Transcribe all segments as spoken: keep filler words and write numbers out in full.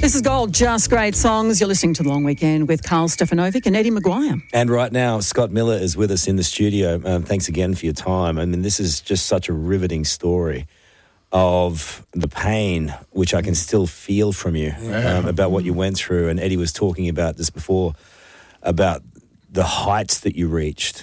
This is Gold, Just Great Songs. You're listening to The Long Weekend with Carl Stefanovic and Eddie Maguire. And right now, Scott Miller is with us in the studio. Um, thanks again for your time. I mean, this is just such a riveting story of the pain, which I can still feel from you, Yeah. um, about what you went through. And Eddie was talking about this before, about the heights that you reached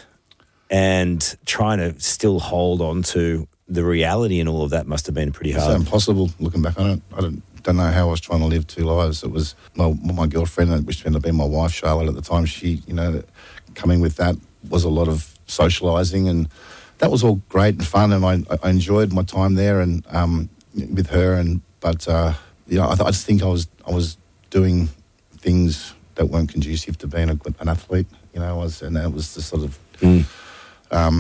and trying to still hold on to the reality in all of that must have been pretty It's hard. impossible looking back on it. I don't, don't know how I was trying to live two lives. It was my, my girlfriend, which ended up being my wife, Charlotte, at the time. She, you know, coming with that was a lot of socialising, and that was all great and fun, and I, I enjoyed my time there and um, with her. And but uh, you know, I, I just think I was I was doing things that weren't conducive to being a, an athlete. You know, I was, and it was the sort of, Mm. um,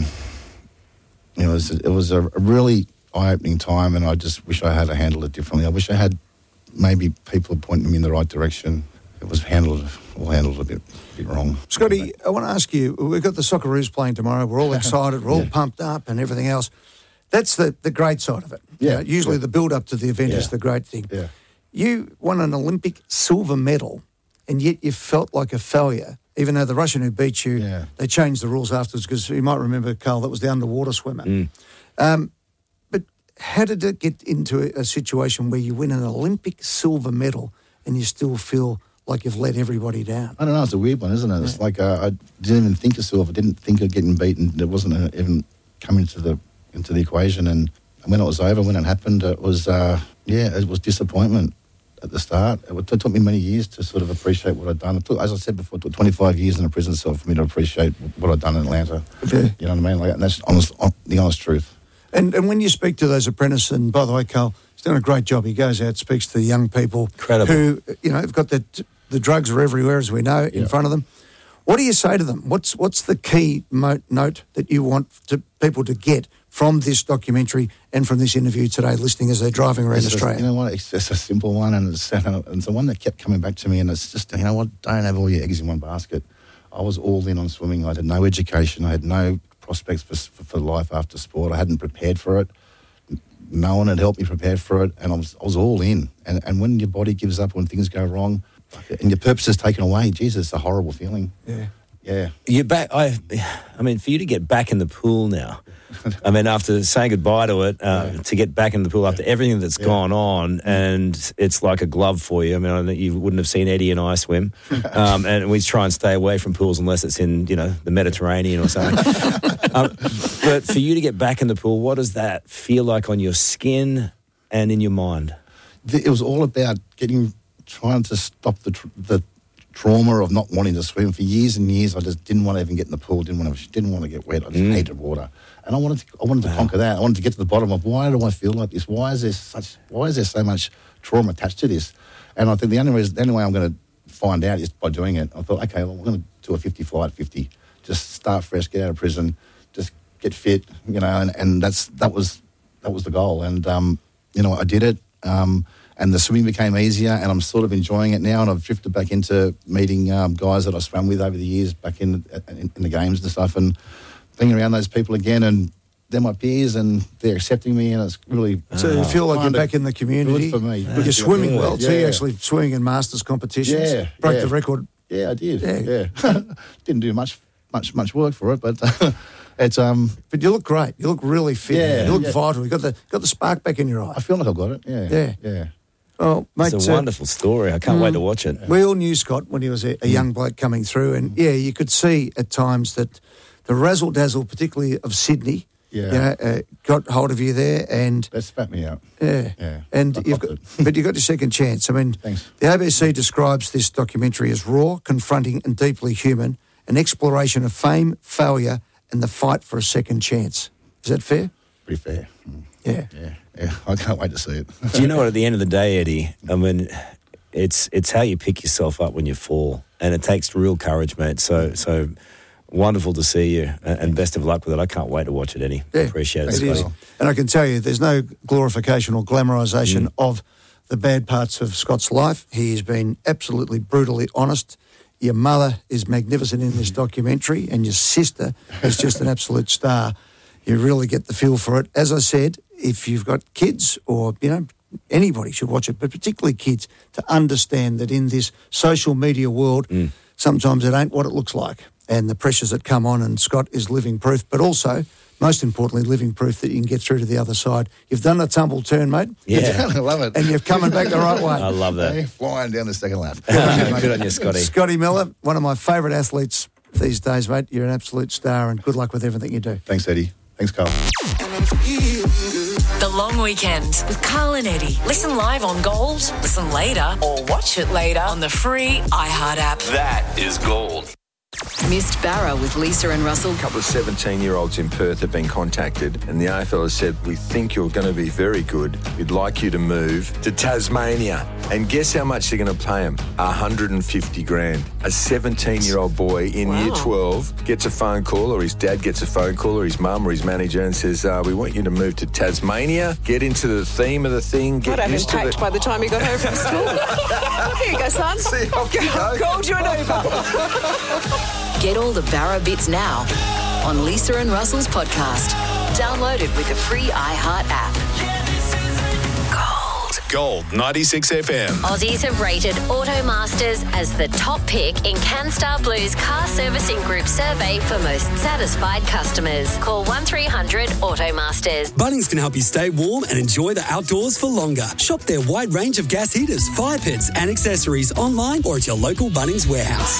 you know, it was, it was a, a really eye-opening time, and I just wish I had handled it differently. I wish I had maybe people pointing me in the right direction. It was handled, all handled a bit, a bit wrong. Scotty, I want to ask you, we've got the Socceroos playing tomorrow. We're all excited. We're all Yeah. pumped up and everything else. That's the, the great side of it. Yeah. You know, usually Yeah. the build-up to the event Yeah. is the great thing. Yeah. You won an Olympic silver medal, and yet you felt like a failure, even though the Russian who beat you, Yeah. they changed the rules afterwards, because you might remember, Carl, that was the underwater swimmer. Mm. Um, but how did it get into a, a situation where you win an Olympic silver medal and you still feel like you've let everybody down? I don't know, it's a weird one, isn't it? It's like uh, I didn't even think of silver. I didn't think of getting beaten. It wasn't uh, even coming into the into the equation. And when it was over, when it happened, it was, uh, yeah, it was disappointment at the start. It took me many years to sort of appreciate what I'd done. It took, as I said before, it took twenty-five years in a prison cell for me to appreciate what I'd done in Atlanta. Yeah. You know what I mean? Like, and that's honest, the honest truth. And and when you speak to those apprentices, and by the way, Carl, he's done a great job. He goes out, speaks to the young people Incredible. who, you know, have got the, the drugs are everywhere, as we know, in Yeah. front of them. What do you say to them? What's what's the key mo- note that you want to people to get from this documentary and from this interview today, listening as they're driving around It's just, Australia? you know what? It's just a simple one, and it's, and it's the one that kept coming back to me. And it's just, you know what? Don't have all your eggs in one basket. I was all in on swimming. I had no education. I had no prospects for for, for life after sport. I hadn't prepared for it. No one had helped me prepare for it, and I was I was all in. And and when your body gives up, when things go wrong, and your purpose is taken away, Jesus, it's a horrible feeling. Yeah. Yeah. You're back. I, I mean, for you to get back in the pool now, I mean, after saying goodbye to it, uh, Yeah. to get back in the pool after everything that's Yeah. gone on, and it's like a glove for you. I mean, I know you wouldn't have seen Eddie and I swim, um, and we try and stay away from pools unless it's in, you know, the Mediterranean or something. um, but for you to get back in the pool, what does that feel like on your skin and in your mind? It was all about getting, trying to stop the tr- the trauma of not wanting to swim. For years and years, I just didn't want to even get in the pool. Didn't want to. Didn't want to get wet. I just Mm. hated water, and I wanted to. I wanted to conquer that. I wanted to get to the bottom of why do I feel like this? Why is there such? Why is there so much trauma attached to this? And I think the only reason, the only way I'm going to find out is by doing it. I thought, okay, well, I'm going to do a fifty flight fifty. Just start fresh, get out of prison, just get fit, you know. And, and that's that was that was the goal. And um, you know, I did it. Um, And the swimming became easier, and I'm sort of enjoying it now. And I've drifted back into meeting um, guys that I swam with over the years, back in, in in the games and stuff, and being around those people again. And they're my peers, and they're accepting me, and it's really. So you feel like you're Kinda back in the community. good for me. But you're swimming Yeah. well too. Yeah. You're actually swimming in masters competitions. Yeah, Broke yeah. the record. Yeah, I did. Yeah. Yeah, didn't do much, much, much work for it, but it's um. But you look great. You look really fit. Yeah, you look yeah. vital. You got the got the spark back in your eye. I feel like I've got it. Yeah, Yeah. yeah. Oh, mate, It's a uh, wonderful story. I can't wait to watch it. we all knew Scott when he was a, a young bloke coming through, and yeah, you could see at times that the razzle dazzle, particularly of Sydney, Yeah. you know, uh, got hold of you there, and That spat me out. yeah, Yeah. and I you've copped got, but you got your second chance. I mean, Thanks. the A B C describes this documentary as raw, confronting, and deeply human, an exploration of fame, failure, and the fight for a second chance. Is that fair? Pretty fair. Mm. Yeah. Yeah, yeah. I can't wait to see it. Do you know what? At the end of the day, Eddie, I mean, it's it's how you pick yourself up when you fall, and it takes real courage, mate. So so wonderful to see you, and and best of luck with it. I can't wait to watch it, Eddie. Yeah, Appreciate it, It Scotty. is. And I can tell you, there's no glorification or glamorisation Mm. of the bad parts of Scott's life. He has been absolutely brutally honest. Your mother is magnificent in this documentary, and your sister is just an absolute star. You really get the feel for it. As I said, if you've got kids or, you know, anybody should watch it, but particularly kids, to understand that in this social media world, mm. sometimes it ain't what it looks like, and the pressures that come on, and Scott is living proof, but also, most importantly, living proof that you can get through to the other side. You've done the tumble turn, mate. Yeah. I love it. And you're coming back the right way. I love that. Hey, flying down the second lap. Good on you, Scotty. Scotty Miller, one of my favourite athletes these days, mate. You're an absolute star, and good luck with everything you do. Thanks, Eddie. Thanks, Carl. The Long Weekend with Carl and Eddie. Listen live on Gold, listen later, or watch it later on the free iHeart app. That is Gold. Missed Barra with Lisa and Russell. A couple of seventeen-year-olds in Perth have been contacted, and the A F L has said, we think you're going to be very good. We'd like you to move to Tasmania. And guess how much they're going to pay him? one hundred fifty grand. A seventeen-year-old boy in Wow. year twelve gets a phone call, or his dad gets a phone call, or his mum or his manager, and says, uh, we want you to move to Tasmania, get into the theme of the thing, get I'd have used him to packed the... by the time he got home from school. Here you go, son. See, off you go. Called you an Uber. Get all the Barra bits now on Lisa and Russell's podcast. Download it with the free iHeart app. Gold. Gold ninety-six F M. Aussies have rated Automasters as the top pick in CanStar Blue's car servicing group survey for most satisfied customers. Call one three hundred Automasters. Bunnings can help you stay warm and enjoy the outdoors for longer. Shop their wide range of gas heaters, fire pits and accessories online or at your local Bunnings warehouse.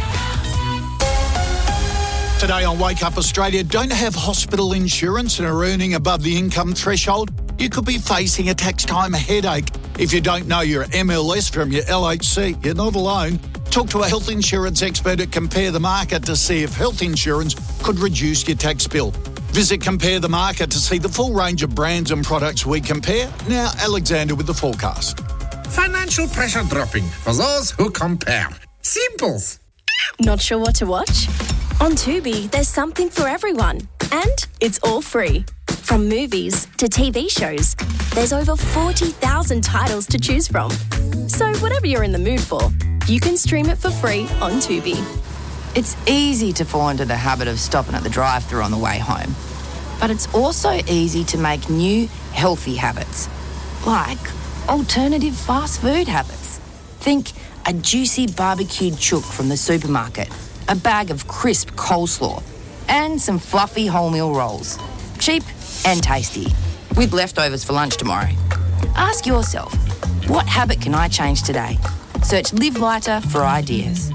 Today on Wake Up Australia, don't have hospital insurance and are earning above the income threshold? You could be facing a tax time headache. If you don't know your M L S from your L H C, you're not alone. Talk to a health insurance expert at Compare the Market to see if health insurance could reduce your tax bill. Visit Compare the Market to see the full range of brands and products we compare. Now, Alexander with the forecast. Financial pressure dropping for those who compare. Simples. Not sure what to watch? On Tubi, there's something for everyone. And it's all free. From movies to T V shows, there's over forty thousand titles to choose from. So whatever you're in the mood for, you can stream it for free on Tubi. It's easy to fall into the habit of stopping at the drive-thru on the way home. But it's also easy to make new, healthy habits, like alternative fast food habits. Think a juicy barbecued chook from the supermarket, a bag of crisp coleslaw, and some fluffy wholemeal rolls. Cheap and tasty, with leftovers for lunch tomorrow. Ask yourself, what habit can I change today? Search Live Lighter for ideas.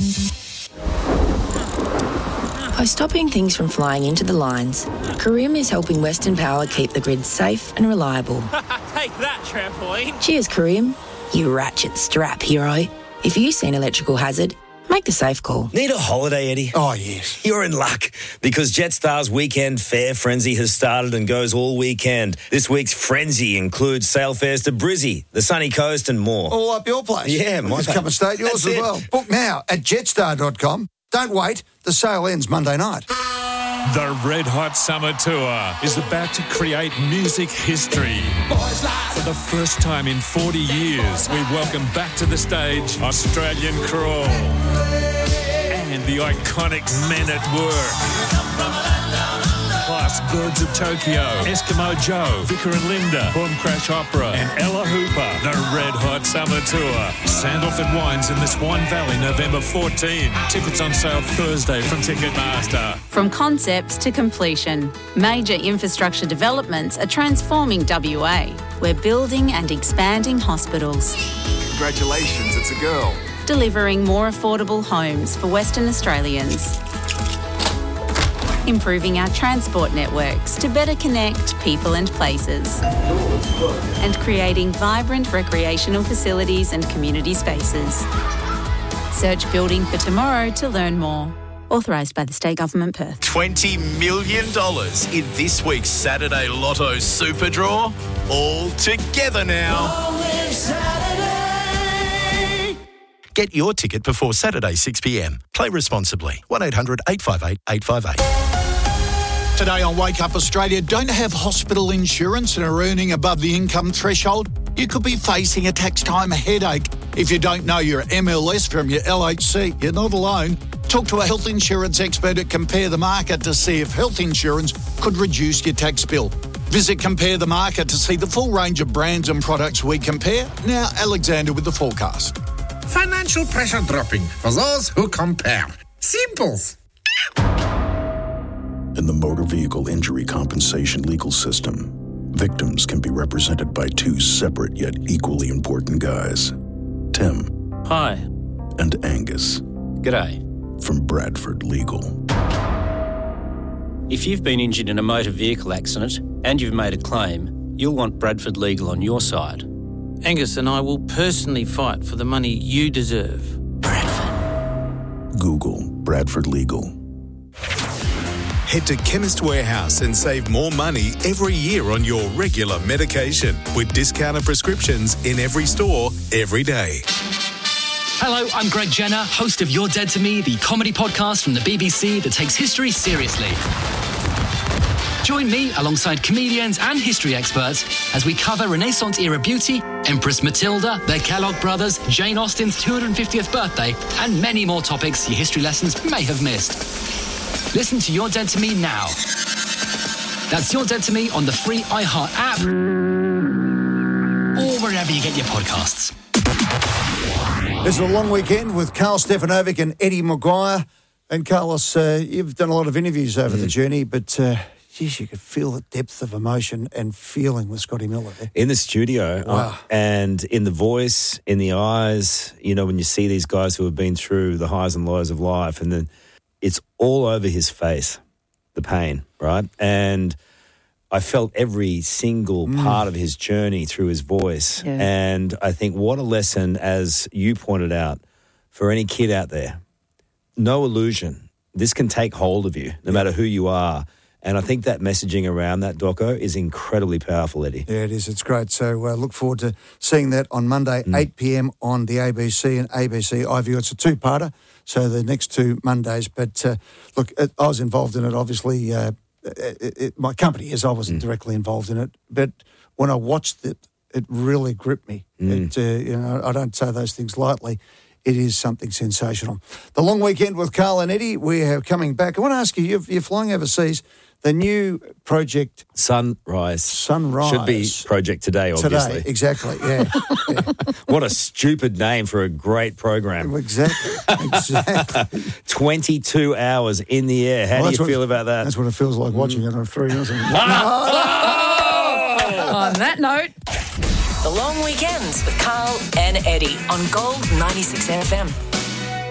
By stopping things from flying into the lines, Careem is helping Western Power keep the grid safe and reliable. Take that, trampoline. Cheers, Careem, you ratchet strap hero. If you see an electrical hazard, make the safe call. Need a holiday, Eddie? Oh, yes. You're in luck because Jetstar's Weekend Fare Frenzy has started and goes all weekend. This week's Frenzy includes sail fares to Brizzy, the sunny coast and more. All up your place. Yeah, We'll my just come and stay at yours That's as it. well. Book now at jetstar dot com. Don't wait. The sale ends Monday night. The Red Hot Summer Tour is about to create music history. For the first time in forty years, we welcome back to the stage Australian Crawl and the iconic Men at Work. Plus Birds of Tokyo, Eskimo Joe, Vicar and Linda, Boom Crash Opera and Ella Hooper. The Red Hot Summer Tour. Sandalford Wines in the Swan Valley, November fourteenth. Tickets on sale Thursday from Ticketmaster. From concepts to completion, major infrastructure developments are transforming W A. We're building and expanding hospitals, Congratulations, it's a girl. delivering more affordable homes for Western Australians, improving our transport networks to better connect people and places, and creating vibrant recreational facilities and community spaces. Search Building for Tomorrow to learn more. Authorised by the State Government, Perth. twenty million dollars in this week's Saturday Lotto Super Draw. All together now. Get your ticket before Saturday six p m. Play responsibly. one eight hundred eight five eight eight five eight. Today on Wake Up Australia, don't have hospital insurance and are earning above the income threshold? You could be facing a tax time headache. If you don't know your M L S from your L H C, you're not alone. Talk to a health insurance expert at Compare the Market to see if health insurance could reduce your tax bill. Visit Compare the Market to see the full range of brands and products we compare. Now, Alexander with the forecast. Financial pressure dropping for those who compare. Simples. In the motor vehicle injury compensation legal system, victims can be represented by two separate yet equally important guys. Tim. Hi. And Angus. G'day. From Bradford Legal. If you've been injured in a motor vehicle accident and you've made a claim, you'll want Bradford Legal on your side. Angus and I will personally fight for the money you deserve. Bradford. Google Bradford Legal. Head to Chemist Warehouse and save more money every year on your regular medication with discounted prescriptions in every store, every day. Hello, I'm Greg Jenner, host of You're Dead to Me, the comedy podcast from the B B C that takes history seriously. Join me alongside comedians and history experts as we cover Renaissance-era beauty, Empress Matilda, the Kellogg brothers, Jane Austen's two hundred fiftieth birthday, and many more topics your history lessons may have missed. Listen to You're Dead to Me now. That's You're Dead to Me on the free iHeart app or wherever you get your podcasts. It's a long weekend with Carl Stefanovic and Eddie Maguire. And Carlos, uh, you've done a lot of interviews over mm. the journey, but uh, geez, you could feel the depth of emotion and feeling with Scotty Miller there. In the studio, wow. uh, and in the voice, in the eyes, you know, when you see these guys who have been through the highs and lows of life, and then it's all over his face, the pain, right? And I felt every single mm. part of his journey through his voice. Yeah. And I think what a lesson, as you pointed out, for any kid out there. No illusion. This can take hold of you, no matter who you are. And I think that messaging around that doco is incredibly powerful, Eddie. Yeah, it is. It's great. So uh, look forward to seeing that on Monday, mm. eight p.m. on the A B C and A B C iView. It's a two-parter, so the next two Mondays. But uh, look, I was involved in it, obviously. Uh, it, it, my company is. I wasn't mm. directly involved in it. But when I watched it, it really gripped me. Mm. It, uh, you know, I don't say those things lightly. It is something sensational. The long weekend with Carl and Eddie, we are coming back. I want to ask you, you're, you're flying overseas. The new project... Sunrise. Sunrise. Should be Project Today, obviously. Today, exactly, yeah. yeah. What a stupid name for a great program. Exactly, exactly. twenty-two hours in the air. How well, do you feel what, about that? That's what it feels like mm. watching it on three or something. On that note... The Long Weekend with Carl and Eddie on Gold ninety-six F M.